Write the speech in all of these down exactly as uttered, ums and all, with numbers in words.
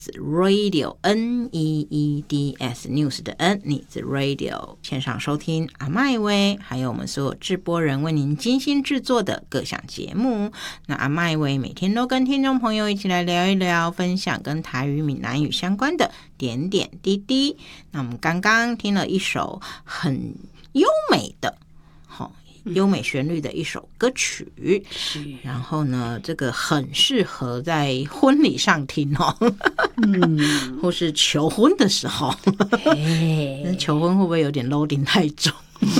Radio N E E D S News 的 N 你子 Radio 线上收听阿麦威，还有我们所有制播人为您精心制作的各项节目。那阿麦威每天都跟听众朋友一起来聊一聊，分享跟台语闽南语相关的点点滴滴。那我们刚刚听了一首很优美的优美旋律的一首歌曲，然后呢，这个很适合在婚礼上听哦，嗯，或是求婚的时候，那求婚会不会有点 loading 太重？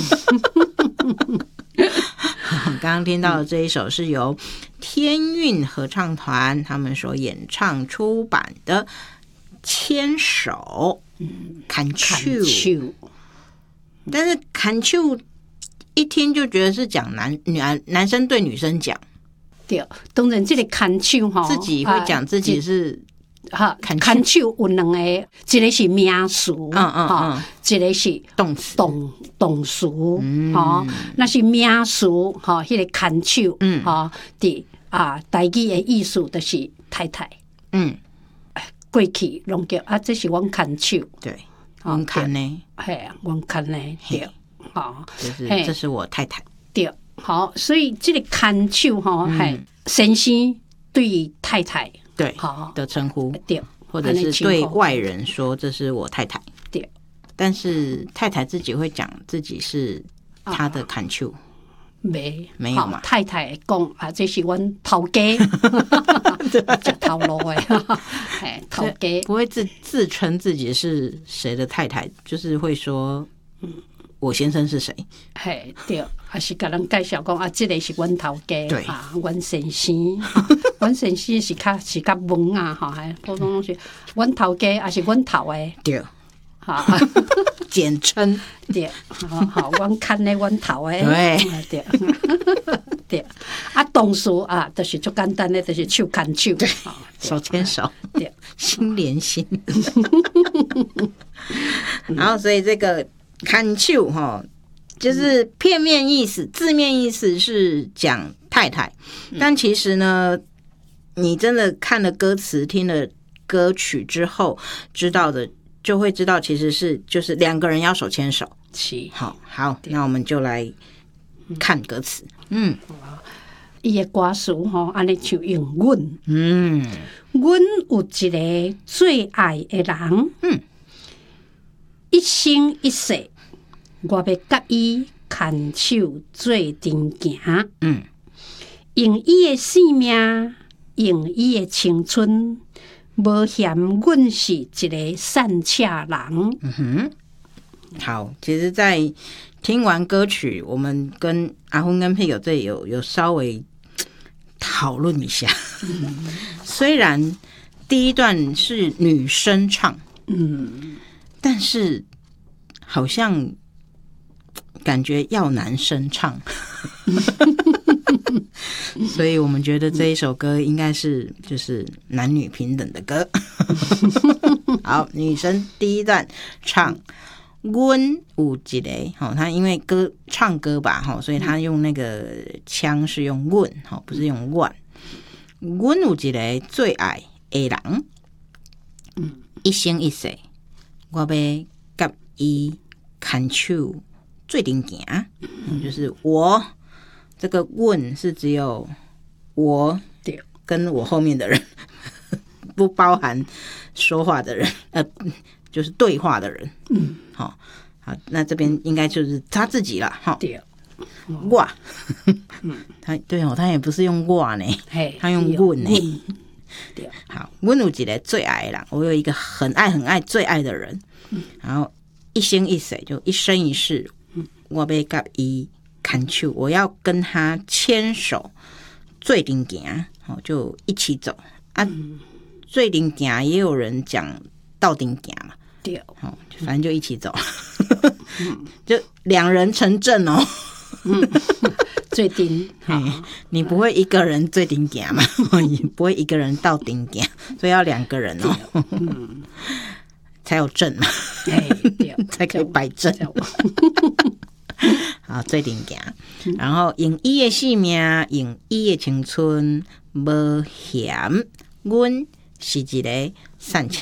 刚刚听到的这一首是由天韵合唱团他们所演唱出版的《牵手》，看秋，但是看秋。一听就觉得是讲男男男生对女生讲， 对，当然这个牵手哈， 自己会讲自己是哈牵手有两个，一个是名词，嗯嗯嗯，一个是动词动动词，哈，那是名词哈，迄个牵手，嗯哈，的啊，台语的意思就是太太，嗯，过去拢叫啊，这是阮牵手， 对，阮牵呢， 嘿，阮牵呢，对。好， 就是这是我太太。 对，好，所以这个牵手哈，嘿，先生对太太对好的称呼， 对， 或者是对外人说这是我太太， 对。 但是太太自己会讲自己是她的牵手， 没没有嘛？ 太太讲啊，这是阮头家，食头路的，哎，头家不会自自称自己是谁的太太，就是会说，嗯。我先生是谁？ 嘿，对，还是甲人介绍讲啊，这个是阮头家， 对啊，阮先生，阮先生是较是较文啊，哈，还普通是阮头家，还是阮头诶， 对， 哈， 简称对，好好，阮牵咧阮头诶， 对对对，啊，动词啊，就是最简单的，就是手牵手， 对，手牵手， 对， 心连心，然后所以这个。牵手哈，就是片面意思，字面意思是讲太太，但其实呢，你真的看了歌词、听了歌曲之后，知道的就会知道，其实是就是两个人要手牵手。好，好，那我们就来看歌词。嗯， 伊的歌词吼，安尼就用阮， 嗯， 阮有一个最爱的人，嗯，一生一世。我要甲伊牵手做阵行，嗯，用伊的性命，用伊的青春，无嫌阮是一个善车人。 嗯哼，好，其实，在听完歌曲，我们跟阿昏跟佩友这里有有稍微讨论一下。嗯、虽然第一段是女生唱，嗯，但是好像。感觉要男生唱，所以我们觉得这一首歌应该是就是男女平等的歌。好，女生第一段唱阮有一个，他因为歌唱歌吧，所以他用那个腔是用阮，不是用阮。阮有一个最爱的人，一生一世，我要甲伊牵手。最顶行，就是我这个问是只有我跟我后面的人，不包含说话的人，呃，就是对话的人。嗯，好，好，那这边应该就是他自己了，哈。对，我，嗯，他对哦，他也不是用我呢，他用问呢。对，好，我有一个最爱的人，我有一个很爱很爱最爱的人，然后一生一世就一生一世。我要甲伊牵手，我要跟他牵手，做阵行，就一起走啊。做阵行也有人讲斗阵行嘛，对，哦，反正就一起走，就两人成阵哦。 做阵， 你不会一个人做阵行嘛？你不会一个人斗阵行，所以要两个人哦。嗯，才有阵嘛，才可以摆阵。啊，做阵行，然后用伊的性命，用伊的青春，无嫌阮是一个善